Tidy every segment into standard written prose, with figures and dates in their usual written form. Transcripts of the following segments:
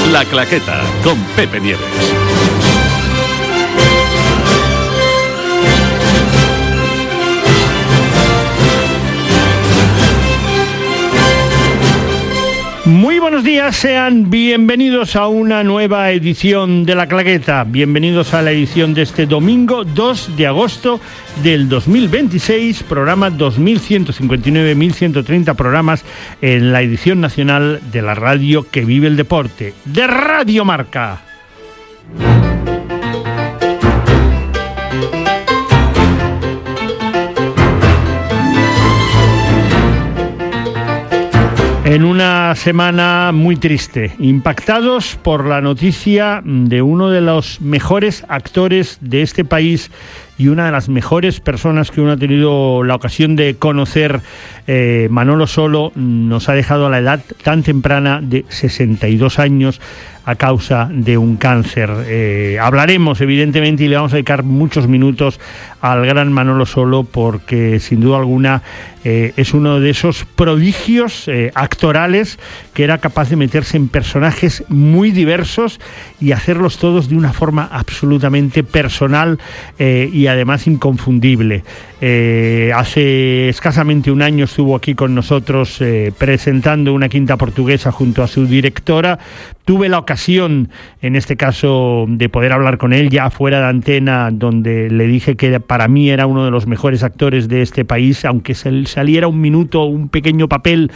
La Claqueta, con Pepe Nieves. Muy buenos días, sean bienvenidos a una nueva edición de La Claqueta. Bienvenidos a la edición de este domingo 2 de agosto del 2026, programa 2159, 1130 programas en la edición nacional de la radio que vive el deporte, de Radio Marca. En una semana muy triste, impactados por la noticia de uno de los mejores actores de este país y una de las mejores personas que uno ha tenido la ocasión de conocer, Manolo Solo, nos ha dejado a la edad tan temprana de 62 años a causa de un cáncer. Hablaremos, evidentemente, y le vamos a dedicar muchos minutos al gran Manolo Solo, porque sin duda alguna es uno de esos prodigios actorales que era capaz de meterse en personajes muy diversos y hacerlos todos de una forma absolutamente personal y además inconfundible. Hace escasamente un año estuvo aquí con nosotros presentando Una quinta portuguesa junto a su directora. Tuve la ocasión, en este caso, de poder hablar con él ya fuera de antena, donde le dije que para mí era uno de los mejores actores de este país, aunque saliera un minuto, un pequeño papel,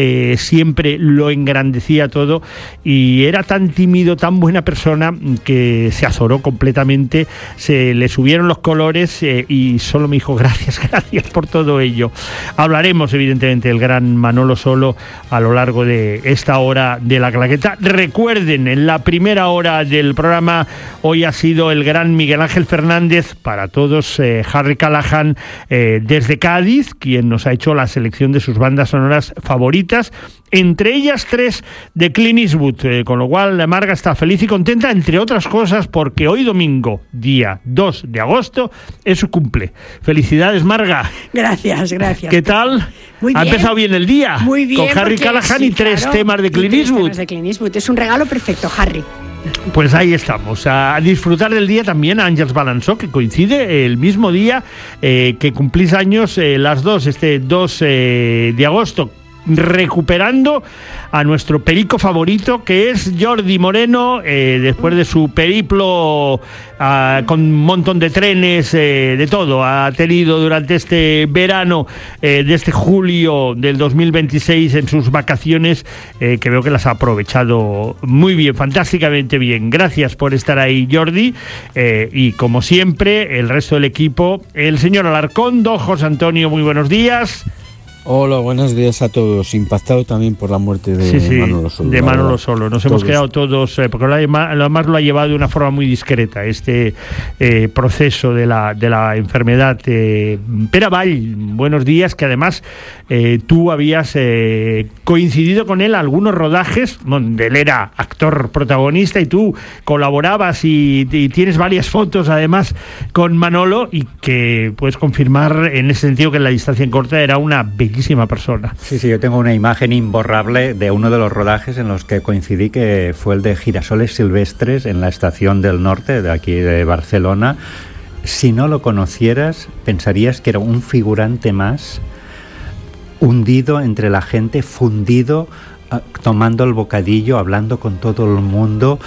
siempre lo engrandecía todo, y era tan tímido, tan buena persona, que se azoró completamente, se le subieron los colores y solo me dijo gracias por todo ello. Hablaremos evidentemente del gran Manolo Solo a lo largo de esta hora de La Claqueta. Recuerden, en la primera hora del programa hoy ha sido el gran Miguel Ángel Fernández, para todos, Harry Callahan, desde Cádiz, quien nos ha hecho la selección de sus bandas sonoras favoritas, entre ellas 3 de Clint Eastwood, con lo cual Marga está feliz y contenta, entre otras cosas, porque hoy domingo, día 2 de agosto, es su cumple. Felicidades, Marga. Gracias. ¿Qué tal? Muy bien. Ha empezado bien el día. Muy bien. Con Harry Callahan, sí, y 3 temas de Clint Eastwood. Es un regalo perfecto, Harry. Pues ahí estamos, a disfrutar del día también a Àngels Balançó, que coincide el mismo día que cumplís años las dos, este 2 de agosto, recuperando a nuestro perico favorito, que es Jordi Moreno, después de su periplo con un montón de trenes, de todo ha tenido durante este verano, de este julio del 2026, en sus vacaciones, que veo que las ha aprovechado muy bien, fantásticamente bien. Gracias por estar ahí, Jordi, y como siempre el resto del equipo, el señor Alarcón, don José Antonio, muy buenos días. Hola, buenos días a todos. Impactado también por la muerte de Manolo Solo. De Manolo Solo. Nos hemos quedado todos, porque además lo ha llevado de una forma muy discreta, este proceso de la enfermedad. Pere Vall, buenos días, que además tú habías coincidido con él algunos rodajes, donde él era actor protagonista y tú colaborabas y tienes varias fotos además con Manolo, y que puedes confirmar en ese sentido que en la distancia en corta era una bellísima persona. Sí, yo tengo una imagen imborrable de uno de los rodajes en los que coincidí, que fue el de Girasoles Silvestres en la Estación del Norte de aquí de Barcelona. Si no lo conocieras, pensarías que era un figurante más, hundido entre la gente, fundido, tomando el bocadillo, hablando con todo el mundo,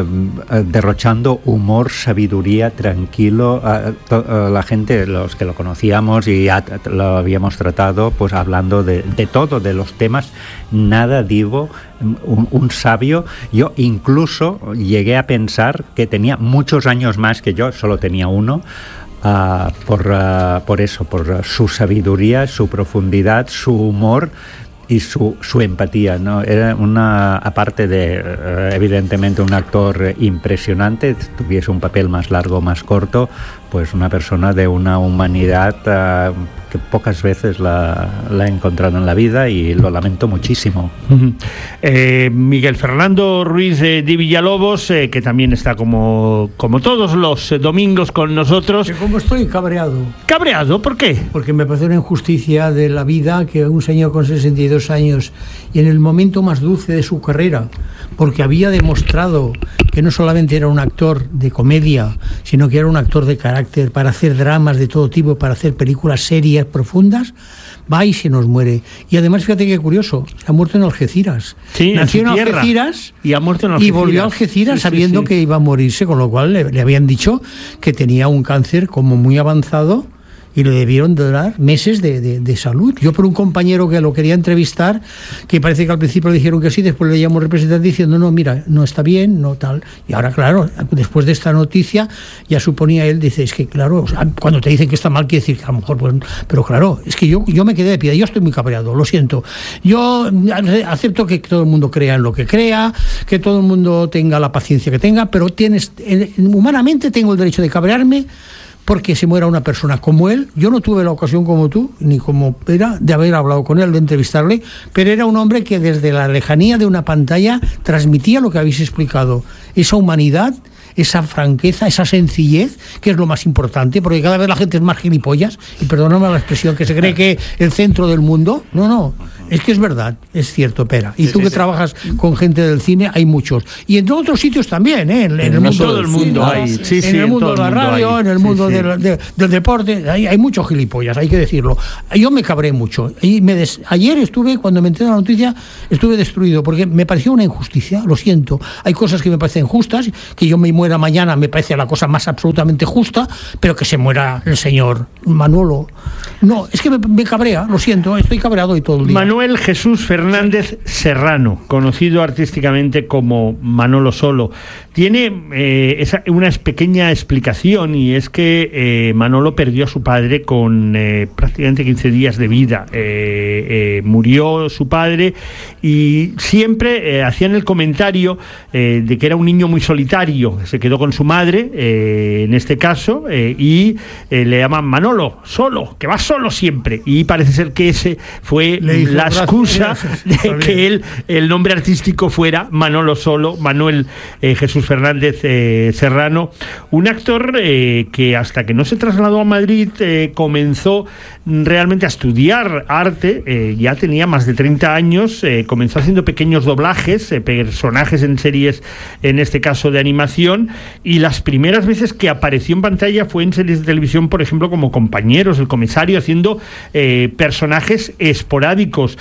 derrochando humor, sabiduría, tranquilo. La gente, los que lo conocíamos y ya lo habíamos tratado, pues hablando de todo, de los temas, nada digo, un sabio. Yo incluso llegué a pensar que tenía muchos años más que yo, solo tenía uno. Por eso, por su sabiduría, su profundidad, su humor y su empatía, ¿no? Era aparte de evidentemente un actor impresionante, tuviese un papel más largo, más corto, pues una persona de una humanidad que pocas veces la he encontrado en la vida, y lo lamento muchísimo. Miguel Fernando Ruiz de Villalobos, que también está como todos los domingos con nosotros. ¿Cómo estoy? Cabreado. ¿Cabreado? ¿Por qué? Porque me parece una injusticia de la vida que un señor con 62 años y en el momento más dulce de su carrera, porque había demostrado que no solamente era un actor de comedia, sino que era un actor de carácter para hacer dramas de todo tipo, para hacer películas serias, profundas, va y se nos muere. Y además, fíjate qué curioso, ha muerto en Algeciras. Sí, nació en Algeciras y ha muerto en Algeciras. Y volvió a Algeciras sabiendo que iba a morirse, con lo cual le habían dicho que tenía un cáncer como muy avanzado y le debieron dar meses de salud. Yo por un compañero que lo quería entrevistar, que parece que al principio le dijeron que sí, después le llamó representante diciendo, no, mira, no está bien, no tal. Y ahora, claro, después de esta noticia, ya suponía él, dice, es que claro, o sea, cuando te dicen que está mal, quiere decir que a lo mejor, pues, pero claro, es que yo me quedé de pie, yo estoy muy cabreado, lo siento. Yo acepto que todo el mundo crea en lo que crea, que todo el mundo tenga la paciencia que tenga, pero humanamente tengo el derecho de cabrearme porque se muera una persona como él. Yo no tuve la ocasión como tú, ni como era, de haber hablado con él, de entrevistarle, pero era un hombre que desde la lejanía de una pantalla transmitía lo que habéis explicado, esa humanidad, esa franqueza, esa sencillez, que es lo más importante, porque cada vez la gente es más gilipollas, y perdóname la expresión, que se cree que el centro del mundo, no, es que es verdad, es cierto, Pera. Y tú que trabajas con gente del cine, hay muchos. Y en otros sitios también, en el mundo todo el mundo hay. En el mundo de la radio, en el mundo del deporte, hay muchos gilipollas, hay que decirlo. Yo me cabré mucho. Y ayer cuando me enteré de la noticia, estuve destruido, porque me pareció una injusticia, lo siento. Hay cosas que me parecen justas, que yo me muera mañana me parece la cosa más absolutamente justa, pero que se muera el señor Manolo. No, es que me cabrea, lo siento, estoy cabreado hoy todo el día. Manuel Jesús Fernández Serrano, conocido artísticamente como Manolo Solo, tiene una pequeña explicación, y es que Manolo perdió a su padre con prácticamente 15 días de vida. Murió su padre y siempre hacían el comentario de que era un niño muy solitario. Se quedó con su madre, en este caso, y le llaman Manolo, solo, que va solo siempre. Y parece ser que ese fue la excusa de que el nombre artístico fuera Manolo Solo, Manuel Jesús Fernández Serrano, un actor que hasta que no se trasladó a Madrid comenzó realmente a estudiar arte. Ya tenía más de 30 años, comenzó haciendo pequeños doblajes, personajes en series, en este caso de animación, y las primeras veces que apareció en pantalla fue en series de televisión, por ejemplo, como Compañeros, El Comisario, haciendo personajes esporádicos,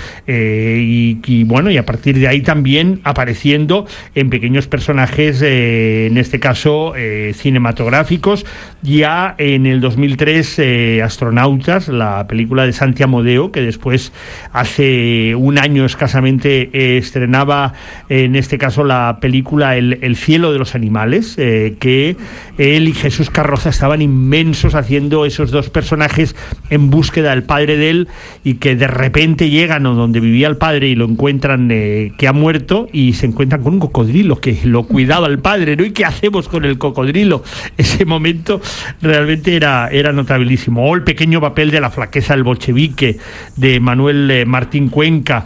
y bueno, y a partir de ahí también apareciendo en pequeños personajes, en este caso cinematográficos. Ya en el 2003, Astronautas, la película de Santi Amodeo, que después hace un año escasamente estrenaba, en este caso, la película El cielo de los animales, que él y Jesús Carroza estaban inmensos haciendo esos dos personajes en búsqueda del padre de él, y que de repente llegan a donde vivía el padre y lo encuentran que ha muerto, y se encuentran con un cocodrilo que lo cuidaba el padre, ¿no? ¿Y qué hacemos con el cocodrilo? Ese momento realmente era notabilísimo. O el pequeño papel de La flaqueza del bolchevique, de Manuel Martín Cuenca,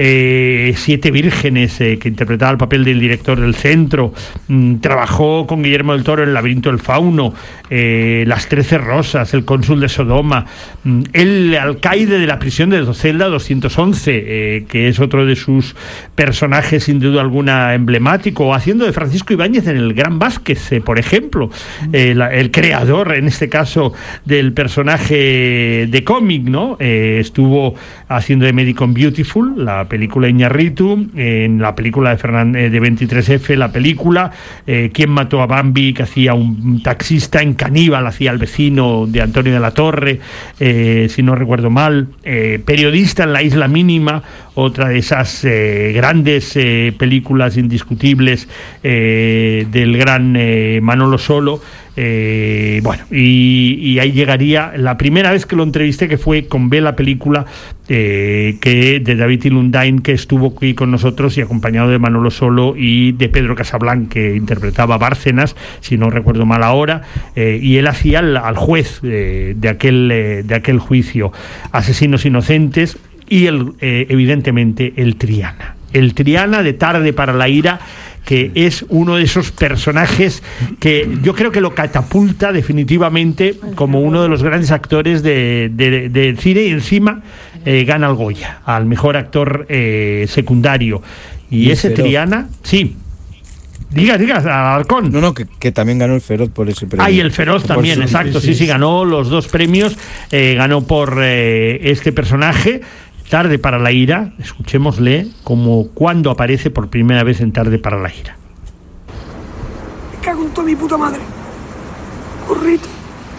Siete vírgenes, que interpretaba el papel del director del centro. Trabajó con Guillermo del Toro en El laberinto del fauno, Las 13 rosas, El cónsul de Sodoma, el alcaide de la prisión de Celda 211, que es otro de sus personajes sin duda alguna emblemático, haciendo de Francisco Ibáñez en El Gran Vázquez, por ejemplo, el creador, en este caso, del personaje de cómic, ¿no? Estuvo haciendo de médico en Beautiful, la película Iñárritu, en la película de 23F, la película ¿Quién mató a Bambi?, que hacía un taxista, en Caníbal hacía al vecino de Antonio de la Torre, si no recuerdo mal, periodista en La isla mínima, otra de esas grandes películas indiscutibles del gran Manolo Solo. Bueno, y ahí llegaría la primera vez que lo entrevisté, que fue con B, la película que de David Ilundain, que estuvo aquí con nosotros y acompañado de Manolo Solo y de Pedro Casablanc, que interpretaba Bárcenas, si no recuerdo mal ahora, y él hacía al juez de aquel juicio, Asesinos Inocentes, y evidentemente el Triana de Tarde para la ira, que es uno de esos personajes que yo creo que lo catapulta definitivamente como uno de los grandes actores de cine, y encima gana el Goya al mejor actor secundario. Y ese Triana, sí. Diga, Alarcón. No, que también ganó el Feroz por ese premio. Y el Feroz también, exacto. Sí, ganó los 2 premios. Ganó por este personaje, Tarde para la ira. Escuchémosle como cuando aparece por primera vez en Tarde para la ira. Me cago en toda mi puta madre. Currito.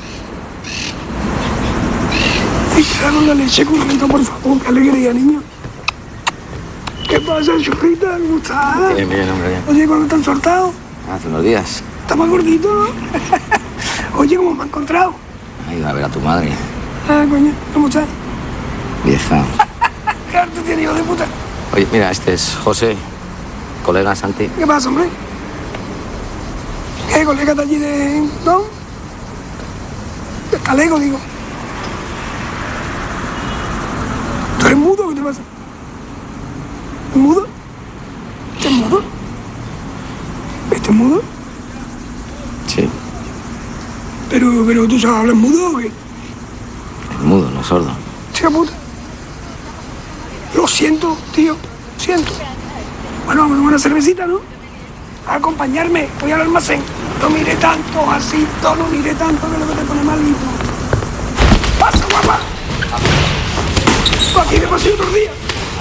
Me cago en la leche, Currito, por favor. Qué alegría, niño. ¿Qué pasa, churrita? ¿Cómo estás? Bien, hombre, bien. Oye, ¿cuándo te han soltado? Hace unos días. ¿Estás más gordito, no? Oye, ¿cómo me has encontrado? He ido a ver a tu madre. Ah, coño, ¿cómo estás? Vieja. ¿Qué arte tiene, hijo de puta? Oye, mira, este es José, colega Santi. ¿Qué pasa, hombre? ¿Qué colega de allí de... no? De Calego, digo. ¿Tú eres mudo o qué te pasa? ¿Mudo? ¿Estás mudo? ¿Estás mudo? Sí. Pero ¿tú sabes hablar mudo o qué? Es mudo, no sordo. Chica puta. Lo siento, tío. Siento. Bueno, vamos a tomar una cervecita, ¿no? A acompañarme. Voy al almacén. No mire tanto, así, no mire tanto, que es lo que te pone malito. ¡Pasa, guapa! Aquí me pasé otro día.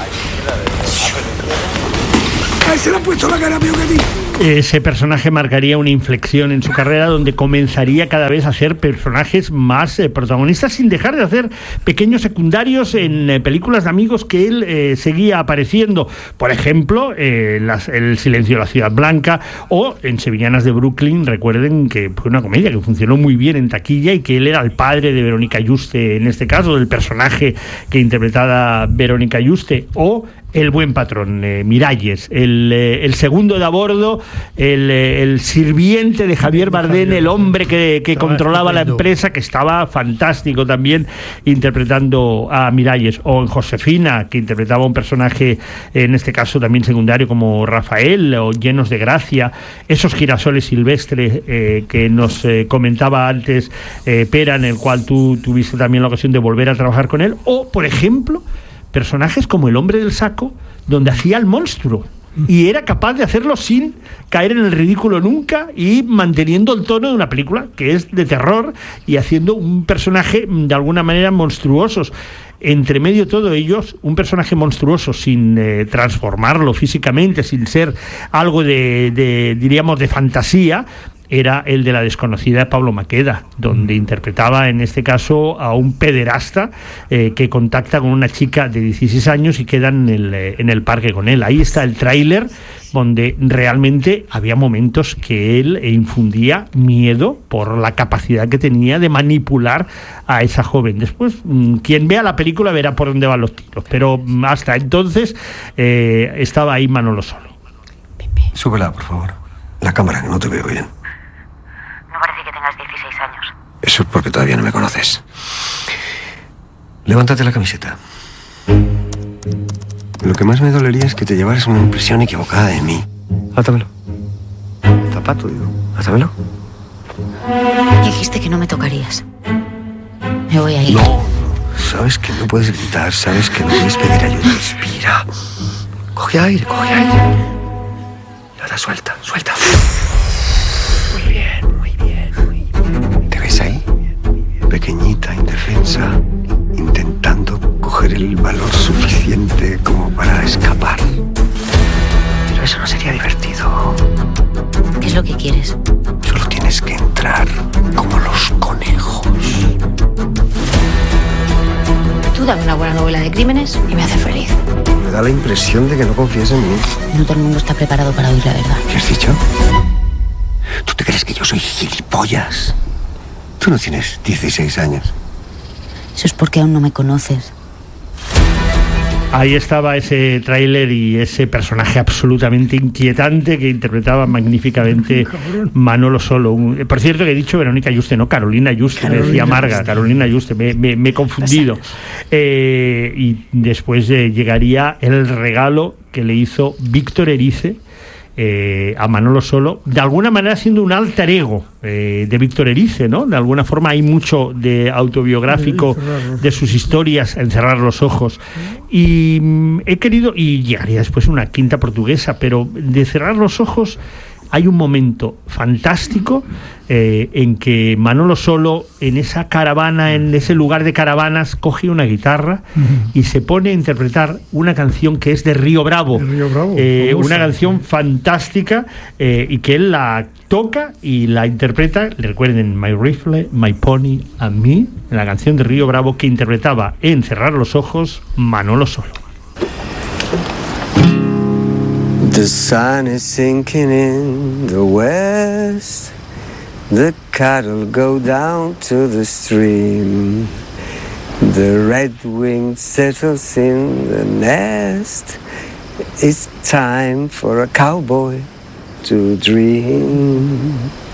Ahí se le ha puesto la cara peor que a ti. Ese personaje marcaría una inflexión en su carrera donde comenzaría cada vez a ser personajes más protagonistas, sin dejar de hacer pequeños secundarios en películas de amigos que él seguía apareciendo. Por ejemplo, El silencio de la ciudad blanca, o en Sevillanas de Brooklyn. Recuerden que fue una comedia que funcionó muy bien en taquilla y que él era el padre de Verónica Yuste, en este caso, del personaje que interpretaba Verónica Yuste. O El buen patrón, Miralles, el segundo de a bordo, el sirviente de Javier Bardem, el hombre que controlaba la empresa, que estaba fantástico también interpretando a Miralles. O en Josefina, que interpretaba un personaje, en este caso también secundario, como Rafael, o Llenos de gracia. Esos girasoles silvestres que nos comentaba antes Pera, en el cual tú tuviste también la ocasión de volver a trabajar con él. O, por ejemplo, personajes como El hombre del saco, donde hacía el monstruo y era capaz de hacerlo sin caer en el ridículo nunca y manteniendo el tono de una película que es de terror y haciendo un personaje de alguna manera monstruosos. Entre medio de todo ellos, un personaje monstruoso sin transformarlo físicamente, sin ser algo diríamos, de fantasía, era el de La desconocida de Pablo Maqueda, donde interpretaba en este caso a un pederasta que contacta con una chica de 16 años y queda en el parque con él. Ahí está el tráiler, donde realmente había momentos que él infundía miedo por la capacidad que tenía de manipular a esa joven. Después, quien vea la película verá por dónde van los tiros, pero hasta entonces estaba ahí Manolo solo. Súbela, por favor. La cámara, que no te veo bien. No parece que tengas 16 años. Eso es porque todavía no me conoces. Levántate la camiseta. Lo que más me dolería es que te llevaras una impresión equivocada de mí. Átamelo. Zapato, digo. Átamelo. Dijiste que no me tocarías. Me voy a ir. No. Sabes que no puedes gritar. Sabes que no puedes pedir ayuda. Respira. Coge aire, coge aire. Y ahora suelta, suelta. Muy bien, muy bien, muy bien. ¿Te ves ahí? Pequeñita, indefensa, intentando coger el valor suficiente como para escapar. Pero eso no sería divertido. ¿Qué es lo que quieres? Solo tienes que entrar como los conejos. Tú dame una buena novela de crímenes y me hace feliz. Me da la impresión de que no confías en mí. No todo el mundo está preparado para oír la verdad. ¿Qué has dicho? ¿Tú te crees que yo soy gilipollas? Tú no tienes 16 años. Eso es porque aún no me conoces. Ahí estaba ese tráiler y ese personaje absolutamente inquietante que interpretaba magníficamente Manolo Solo. Por cierto, que he dicho Verónica Yuste, no Carolina Yuste, me decía Marga, Carolina Yuste, me he confundido. Y después llegaría el regalo que le hizo Víctor Erice a Manolo Solo, de alguna manera siendo un alter ego de Víctor Erice, ¿no? De alguna forma hay mucho de autobiográfico de sus historias en Cerrar los ojos. Y he querido, y llegaría después una quinta portuguesa, pero de Cerrar los ojos hay un momento fantástico en que Manolo Solo, en esa caravana, en ese lugar de caravanas, coge una guitarra y se pone a interpretar una canción que es de Río Bravo, una canción fantástica, y que él la toca y la interpreta. Le recuerden My Rifle, My Pony and Me, la canción de Río Bravo que interpretaba en Cerrar los Ojos Manolo Solo. The sun is sinking in the west. The cattle go down to the stream. The red-winged settles in the nest. It's time for a cowboy to dream.